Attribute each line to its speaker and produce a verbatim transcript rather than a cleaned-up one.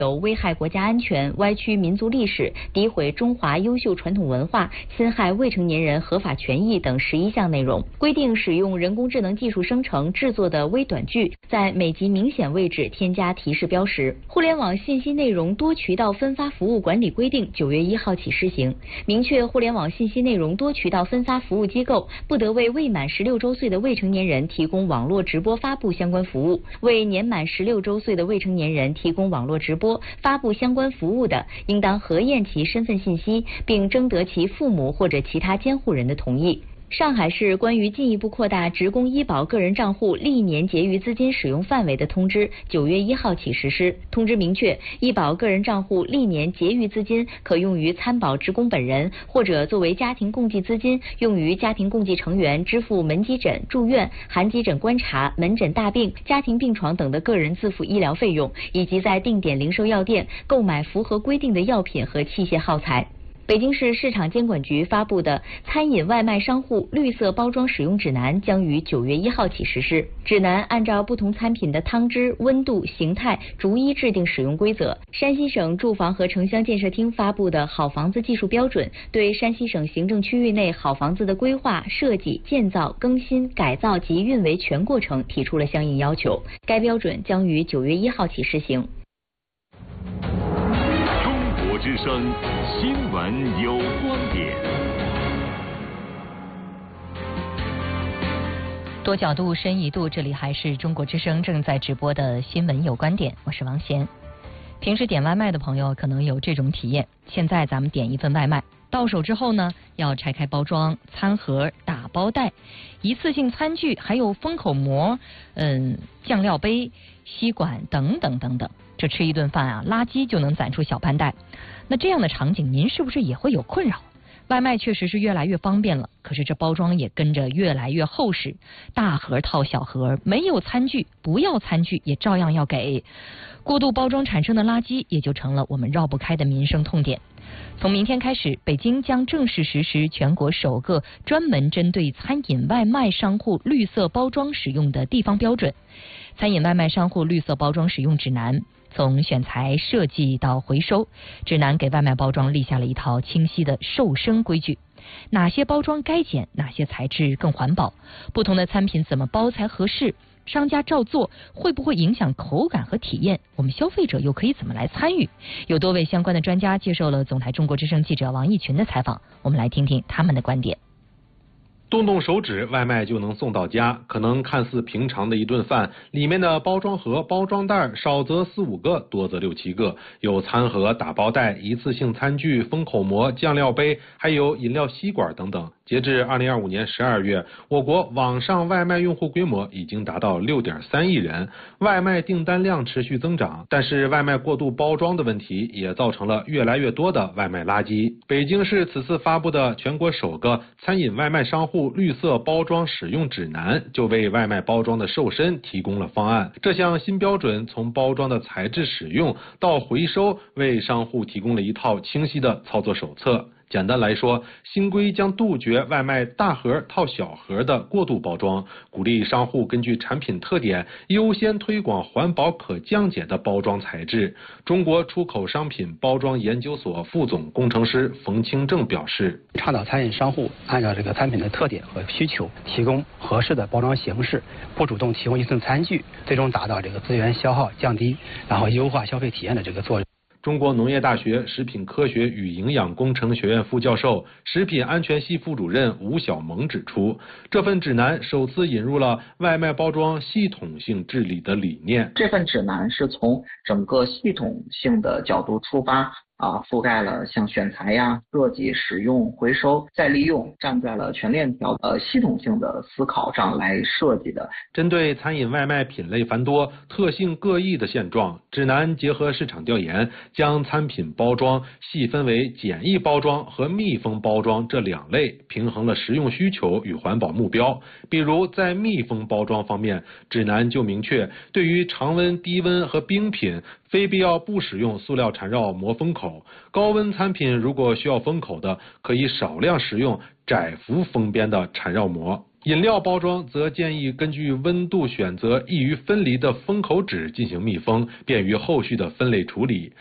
Speaker 1: 有危害国家安全、歪曲民族历史、诋毁中华优秀传统文化、侵害未成年人合法权益等十一项内容，规定使用人工智能技术生成制作的微短剧在每集明显位置添加提示标识。互联网信息内容多渠道分发服务管理规定九月一号起施行，明确互联网信息内容多渠道分发服务机构不得为未满十六周岁的未成年人提供网络直播发布相关服务，为年满十六周岁的未成年人提供网络直播发布相关服务的，应当核验其身份信息，并征得其父母或者其他监护人的同意。上海市关于进一步扩大职工医保个人账户历年结余资金使用范围的通知九月一号起实施。通知明确，医保个人账户历年结余资金可用于参保职工本人，或者作为家庭共济资金用于家庭共济成员支付门急诊、住院、含急诊观察、门诊大病、家庭病床等的个人自付医疗费用，以及在定点零售药店购买符合规定的药品和器械耗材。北京市市场监管局发布的《餐饮外卖商户绿色包装使用指南》将于九月一号起实施。指南按照不同餐品的汤汁、温度、形态逐一制定使用规则。山西省住房和城乡建设厅发布的《好房子技术标准》对山西省行政区域内好房子的规划、设计、建造、更新、改造及运维全过程提出了相应要求。该标准将于九月一号起施行。
Speaker 2: 中国之声新闻有观点，
Speaker 1: 多角度、深一度，这里还是中国之声正在直播的新闻有观点，我是王贤。平时点外卖的朋友可能有这种体验，现在咱们点一份外卖，到手之后呢，要拆开包装、餐盒、打包袋、一次性餐具，还有封口膜、嗯，酱料杯、吸管等等等等。这吃一顿饭啊，垃圾就能攒出小盘袋。那这样的场景，您是不是也会有困扰？外卖确实是越来越方便了，可是这包装也跟着越来越厚实，大盒套小盒，没有餐具不要餐具也照样要给。过度包装产生的垃圾也就成了我们绕不开的民生痛点。从明天开始，北京将正式实施全国首个专门针对餐饮外卖商户绿色包装使用的地方标准——餐饮外卖商户绿色包装使用指南。从选材、设计到回收，指南给外卖包装立下了一套清晰的瘦身规矩。哪些包装该减，哪些材质更环保，不同的餐品怎么包才合适，商家照做会不会影响口感和体验，我们消费者又可以怎么来参与？有多位相关的专家接受了总台中国之声记者王义群的采访，我们来听听他们的观点。
Speaker 3: 动动手指，外卖就能送到家，可能看似平常的一顿饭，里面的包装盒、包装袋少则四五个，多则六七个，有餐盒、打包袋、一次性餐具、封口膜、酱料杯，还有饮料吸管等等。截至二零二五年十二月，我国网上外卖用户规模已经达到六点三亿人，外卖订单量持续增长，但是外卖过度包装的问题也造成了越来越多的外卖垃圾。北京市此次发布的全国首个餐饮外卖商户绿色包装使用指南，就为外卖包装的瘦身提供了方案。这项新标准从包装的材质使用到回收，为商户提供了一套清晰的操作手册。简单来说，新规将杜绝外卖大盒套小盒的过度包装，鼓励商户根据产品特点优先推广环保可降解的包装材质。中国出口商品包装研究所副总工程师冯清正表示，
Speaker 4: 倡导餐饮商户按照这个餐品的特点和需求，提供合适的包装形式，不主动提供一次餐具，最终达到这个资源消耗降低，然后优化消费体验的这个作用。
Speaker 3: 中国农业大学食品科学与营养工程学院副教授、食品安全系副主任吴晓萌指出，这份指南首次引入了外卖包装系统性治理的理念。
Speaker 5: 这份指南是从整个系统性的角度出发，啊，覆盖了像选材呀、设计、使用、回收、再利用，站在了全链条呃系统性的思考上来设计的。
Speaker 3: 针对餐饮外卖品类繁多、特性各异的现状，指南结合市场调研，将餐品包装细分为简易包装和密封包装这两类，平衡了实用需求与环保目标。比如在密封包装方面，指南就明确，对于常温、低温和冰品，非必要不使用塑料缠绕膜封口。高温餐品如果需要封口的，可以少量使用窄幅封边的缠绕膜。 饮料包装则建议根据温度选择易于分离的封口纸进行密封，便于后续的分类处理。